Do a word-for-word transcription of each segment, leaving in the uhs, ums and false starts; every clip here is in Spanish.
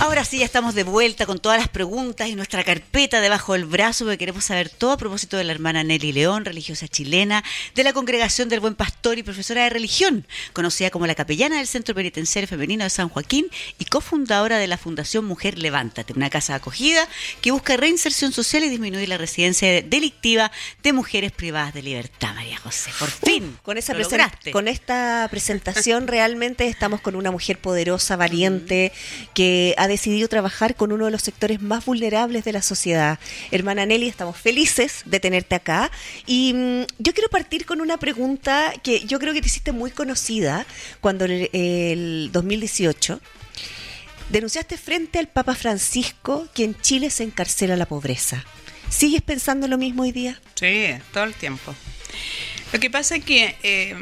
Ahora sí, ya estamos de vuelta con todas las preguntas y nuestra carpeta debajo del brazo, porque queremos saber todo a propósito de la hermana Nelly León, religiosa chilena, de la Congregación del Buen Pastor y profesora de religión, conocida como la capellana del Centro Penitenciario Femenino de San Joaquín y cofundadora de la Fundación Mujer Levántate, una casa de acogida que busca reinserción social y disminuir la residencia delictiva de mujeres privadas de libertad. María José, por fin, uh, con, esa lo present- lograste. Con esta presentación realmente estamos con una mujer poderosa, valiente, mm. que ha decidido trabajar con uno de los sectores más vulnerables de la sociedad. Hermana Nelly, estamos felices de tenerte acá y mmm, yo quiero partir con una pregunta que yo creo que te hiciste muy conocida cuando el, el dos mil dieciocho denunciaste frente al Papa Francisco que en Chile se encarcela la pobreza. ¿Sigues pensando lo mismo hoy día? Sí, todo el tiempo. Lo que pasa es que eh,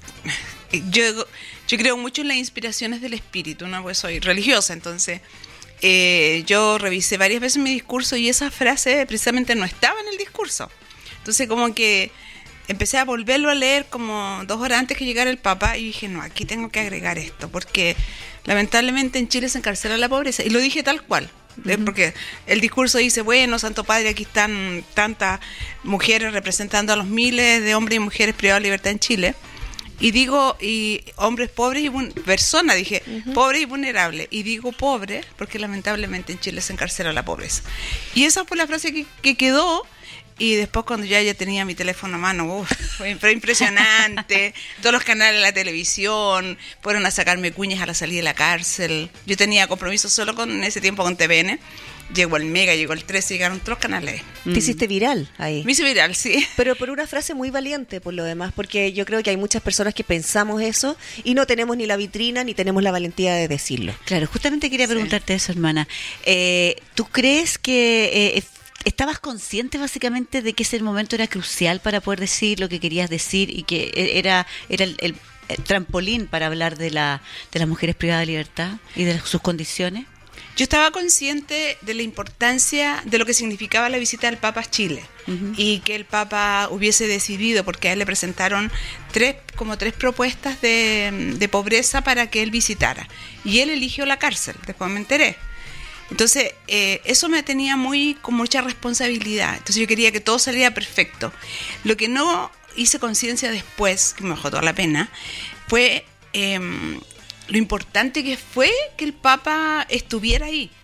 yo, yo creo mucho en las inspiraciones del espíritu, ¿no? Pues soy religiosa, entonces eh, yo revisé varias veces mi discurso y esa frase precisamente no estaba en el discurso. Entonces como que empecé a volverlo a leer como dos horas antes que llegara el Papa y dije, no, aquí tengo que agregar esto, porque lamentablemente en Chile se encarcela la pobreza. Y lo dije tal cual. Uh-huh. Porque el discurso dice, bueno, Santo Padre, aquí están tantas mujeres representando a los miles de hombres y mujeres privados de libertad en Chile. Y digo, y hombres pobres y bun- personas, dije, uh-huh. pobres y vulnerables. Y digo pobres porque lamentablemente en Chile se encarcela la pobreza. Y esa fue la frase que, que quedó. Y después cuando ya, ya tenía mi teléfono a mano, uf, fue, fue impresionante. Todos los canales de la televisión fueron a sacarme cuñas a la salida de la cárcel. Yo tenía compromiso solo con en ese tiempo con T V N. Llegó el Mega, llegó el trece, llegaron todos los canales. Te mm. hiciste viral ahí. Me hice viral, sí. Pero por una frase muy valiente, por lo demás, porque yo creo que hay muchas personas que pensamos eso y no tenemos ni la vitrina ni tenemos la valentía de decirlo. Claro, justamente quería preguntarte sí. eso, hermana. Eh, ¿Tú crees que eh, estabas consciente básicamente de que ese momento era crucial para poder decir lo que querías decir y que era, era el, el, el trampolín para hablar de, la, de las mujeres privadas de libertad y de sus condiciones? Yo estaba consciente de la importancia de lo que significaba la visita del Papa a Chile uh-huh. y que el Papa hubiese decidido, porque a él le presentaron tres, como tres propuestas de, de pobreza para que él visitara. Y él eligió la cárcel, después me enteré. Entonces, eh, eso me tenía muy con mucha responsabilidad. Entonces yo quería que todo saliera perfecto. Lo que no hice conciencia después, que me bajó toda la pena, fue... Eh, lo importante que fue que el Papa estuviera ahí.